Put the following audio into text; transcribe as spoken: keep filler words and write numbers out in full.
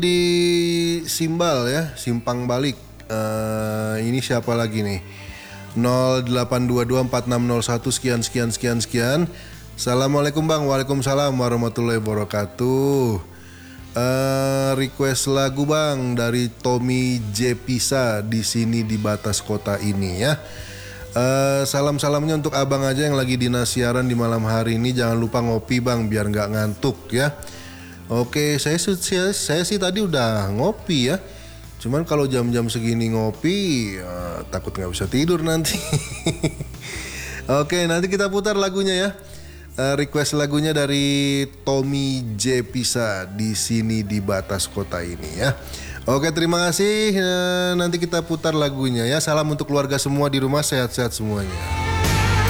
Di Simbal ya, Simpang Balik. Uh, ini siapa lagi nih? nol delapan dua dua empat enam nol satu sekian sekian sekian sekian. Assalamualaikum Bang. Waalaikumsalam warahmatullahi wabarakatuh. Uh, request lagu Bang dari Tommy J Pisa di sini di batas kota ini ya. Uh, salam-salamnya untuk abang aja yang lagi dinas siaran di malam hari ini. Jangan lupa ngopi Bang biar nggak ngantuk ya. Oke, saya, saya saya sih tadi udah ngopi ya. Cuman kalau jam-jam segini ngopi uh, takut nggak bisa tidur nanti. Oke, nanti kita putar lagunya ya. Uh, request lagunya dari Tommy J Pisa di sini di batas kota ini ya. Oke, terima kasih. Uh, nanti kita putar lagunya ya. Salam untuk keluarga semua di rumah, sehat-sehat semuanya.